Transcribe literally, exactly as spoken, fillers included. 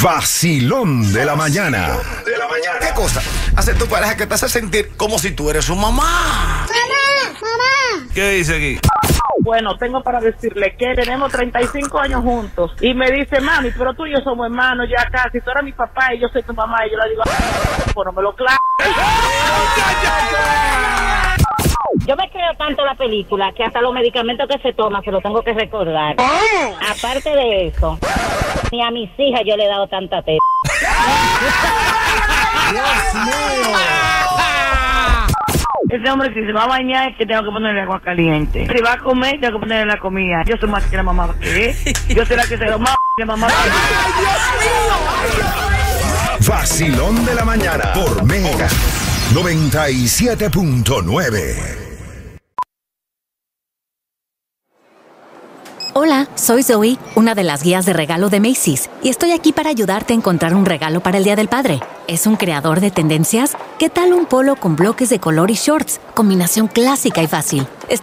Vacilón de la mañana. De la mañana. ¿Qué cosa hace tu pareja que te hace sentir como si tú eres su mamá? ¡Mamá! ¡Mamá! ¿Qué dice aquí? Bueno, tengo para decirle que tenemos treinta y cinco años juntos. Y me dice, mami, pero tú y yo somos hermanos ya casi. Tú eres mi papá y yo soy tu mamá. Y yo le digo, pues no me lo claro. Yo me creo tanto la película que hasta los medicamentos que se toma se los tengo que recordar. ¿Cómo? Aparte de eso, ni a mis hijas yo le he dado tanta teta. ¡Dios mío! Ese hombre, si se va a bañar, es que tengo que ponerle agua caliente. Si va a comer, tengo que ponerle la comida. Yo soy más que la mamá que es. Yo soy la que se lo más que la mamá que es. ¡Ay, Dios mío! Vacilón de la mañana por Mega noventa y siete punto nueve. Hola, soy Zoe, una de las guías de regalo de Macy's, y estoy aquí para ayudarte a encontrar un regalo para el Día del Padre. ¿Es un creador de tendencias? ¿Qué tal un polo con bloques de color y shorts? Combinación clásica y fácil.